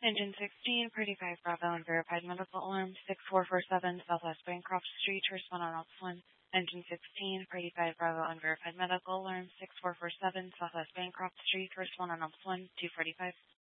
Engine 16, Pretty 5 Bravo, Unverified Medical Alarm 6447 Southwest Bancroft Street, respond on Ops 1. Engine 16, Pretty 5 Bravo, Unverified Medical Alarm 6447 Southwest Bancroft Street, respond on Ops 1, 245.